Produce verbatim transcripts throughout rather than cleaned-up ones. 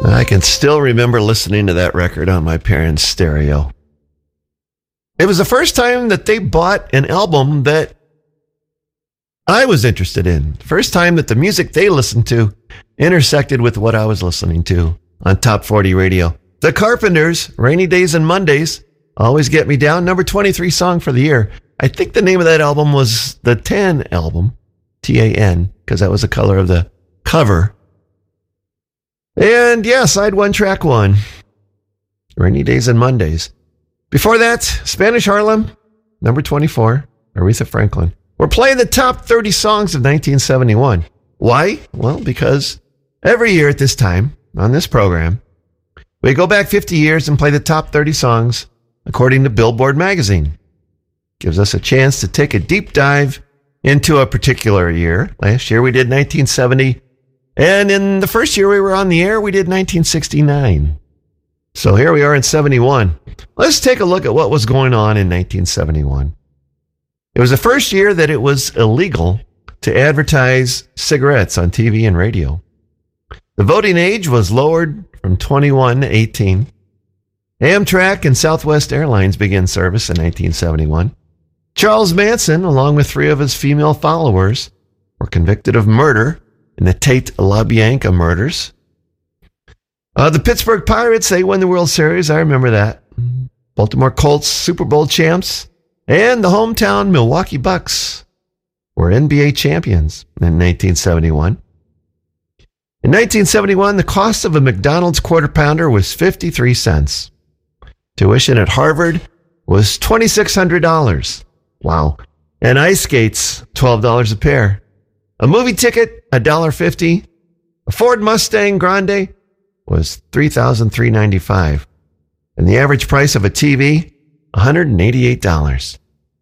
I can still remember listening to that record on my parents' stereo. It was the first time that they bought an album that I was interested in. First time that the music they listened to intersected with what I was listening to on Top forty Radio. The Carpenters, Rainy Days and Mondays, Always Get Me Down, number twenty-three song for the year. I think the name of that album was the Tan album, T A N, because that was the color of the cover. And yeah, side one, track one, Rainy Days and Mondays. Before that, Spanish Harlem, number twenty-four, Aretha Franklin. We're playing the top thirty songs of nineteen seventy-one. Why? Well, because every year at this time on this program, we go back fifty years and play the top thirty songs according to Billboard magazine. Gives us a chance to take a deep dive into a particular year. Last year we did nineteen seventy, and in the first year we were on the air, we did nineteen sixty-nine. So here we are in seventy-one. Let's take a look at what was going on in nineteen seventy-one. It was the first year that it was illegal to advertise cigarettes on T V and radio. The voting age was lowered from twenty-one to eighteen. Amtrak and Southwest Airlines began service in nineteen seventy-one. Charles Manson, along with three of his female followers, were convicted of murder in the Tate LaBianca murders. Uh, the Pittsburgh Pirates, they won the World Series. I remember that. Baltimore Colts, Super Bowl champs, and the hometown Milwaukee Bucks were N B A champions in nineteen seventy-one. In nineteen seventy-one, the cost of a McDonald's Quarter Pounder was fifty-three cents. Tuition at Harvard was two thousand six hundred dollars. Wow. And ice skates, twelve dollars a pair. A movie ticket, one dollar fifty. A Ford Mustang Grande was three thousand three hundred ninety-five dollars. And the average price of a T V, one hundred eighty-eight dollars.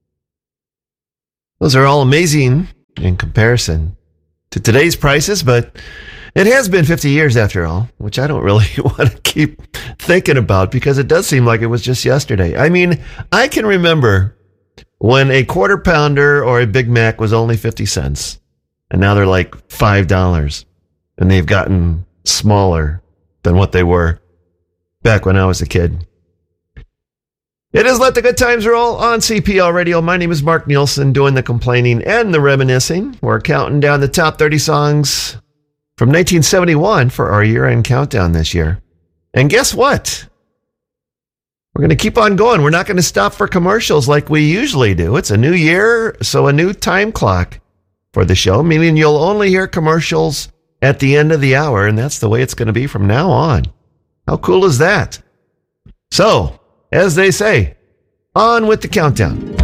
Those are all amazing in comparison to today's prices, but it has been fifty years after all, which I don't really want to keep thinking about because it does seem like it was just yesterday. I mean, I can remember when a quarter pounder or a Big Mac was only fifty cents, and now they're like five dollars, and they've gotten smaller than what they were back when I was a kid. It is Let the Good Times Roll on C P L Radio. My name is Mark Nielsen, doing the complaining and the reminiscing. We're counting down the top thirty songs from nineteen seventy-one for our year-end countdown this year. And guess what? We're going to keep on going. We're not going to stop for commercials like we usually do. It's a new year, so a new time clock for the show, meaning you'll only hear commercials at the end of the hour, and that's the way it's going to be from now on. How cool is that? So, as they say, on with the countdown.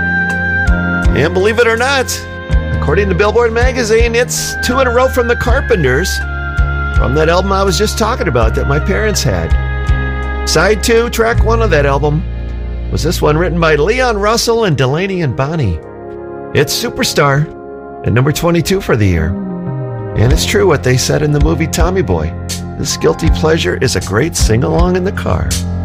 And believe it or not, according to Billboard magazine, it's two in a row from the Carpenters, from that album I was just talking about that my parents had. Side two, track one of that album, was this one written by Leon Russell and Delaney and Bonnie. It's Superstar, at number twenty-two for the year. And it's true what they said in the movie Tommy Boy. This guilty pleasure is a great sing-along in the car.